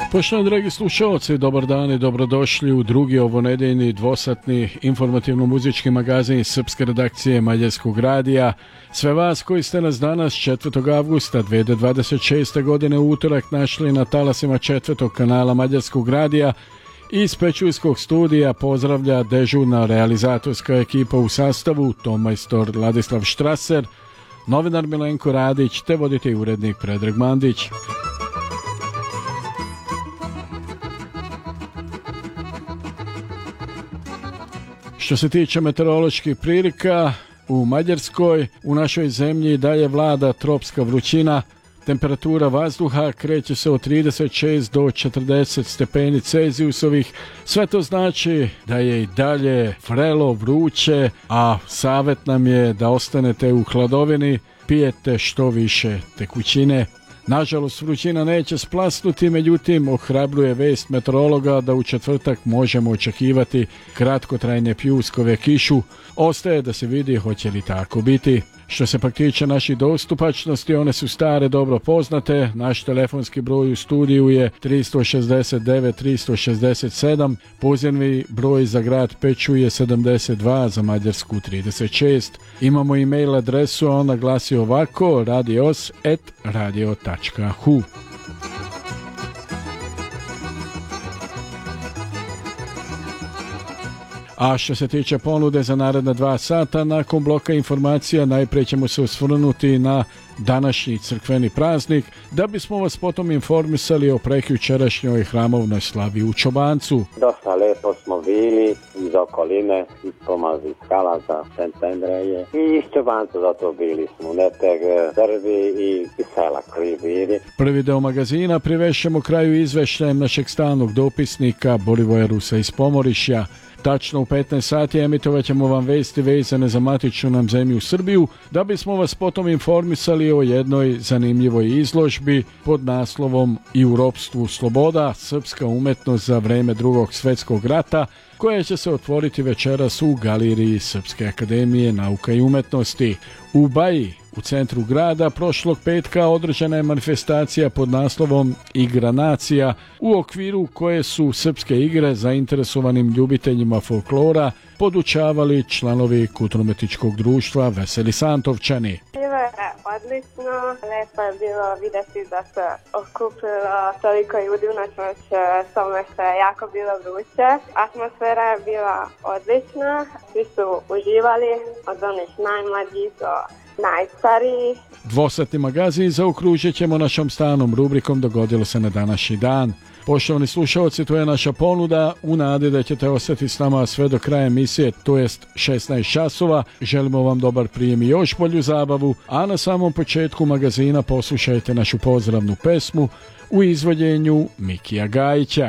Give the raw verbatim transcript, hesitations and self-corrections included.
Poštovani dragi slušalci, dobar dan i dobrodošli u drugi ovonedeljni dvosatni informativno-muzički magazin srpske redakcije Mađarskog radija. Sve vas koji ste nas danas četvrtog avgusta dve hiljade dvadeset šeste. godine u utorak našli na talasima četvrtog kanala Mađarskog radija, iz Pećujskog studija pozdravlja dežurna realizatorska ekipa u sastavu tonmajstor Ladislav Štraser, novinar Milenko Radić te voditelj i urednik Predrag Mandić. Što se tiče meteoroloških prilika, u Mađarskoj, u našoj zemlji dalje vlada tropska vrućina. Temperatura vazduha kreće se od trideset šest do četrdeset stepeni Celzijusovih. Sve to znači da je i dalje vrelo, vruće, a savjet nam je da ostanete u hladovini, pijete što više tekućine. Nažalost, vrućina neće splasnuti, međutim, ohrabruje vest meteorologa da u četvrtak možemo očekivati kratkotrajne pljuskove kišu. Ostaje da se vidi hoće li tako biti. Što se pak tiče naših dostupačnosti, one su stare, dobro poznate. Naš telefonski broj u studiju je tri šest devet tri šest sedam, pozivni broj za grad Peću je sedamdeset dva, za Mađarsku trideset šest. Imamo e-mail adresu, a ona glasi ovako: radios at radio tačka hu. A što se tiče ponude za naredna dva sata, nakon bloka informacija najprije ćemo se osvrnuti na današnji crkveni praznik, da bismo vas potom informisali o prekjučerašnjoj hramovnoj slavi u Čobancu. Dosta lepo smo bili iz okoline, iz Pomazih Skalaza, Šentendreje i iz Čobanca, zato bili smo Neteg, Srbi i, i sela koji bili. Prvi deo magazina privešćemo kraju izveštajem našeg stalnog dopisnika Borivoja Rusa iz Pomorišja. Tačno u petnaest sati emitovat ćemo vam vesti vezane za matičnu nam zemlju Srbiju, da bismo vas potom informisali o jednoj zanimljivoj izložbi pod naslovom I u ropstvu sloboda, srpska umetnost za vreme Drugog svjetskog rata, koja će se otvoriti večeras u galeriji Srpske akademije nauka i umetnosti. U Baji, u centru grada, prošlog petka održana je manifestacija pod naslovom Igra nacija, u okviru koje su srpske igre zainteresovanim ljubiteljima folklora podučavali članovi kulturno-umetničkog društva Veseli Santovčani. Bilo je odlično, lepo je bilo vidjeti da se okupilo toliko ljudi unoć, samo što je jako bilo vruće. Atmosfera je bila odlična, svi su uživali, od onih najmlađih do najstariji. Dvosatni magazin zaokružit ćemo našom stalnom rubrikom Dogodilo se na današnji dan. Poštovani slušalci, to je naša ponuda, u nadi da ćete ostati s nama sve do kraja emisije, to jest šesnaest časova. Želimo vam dobar prijem i još bolju zabavu, a na samom početku magazina poslušajte našu pozdravnu pesmu u izvođenju Mikija Gajića.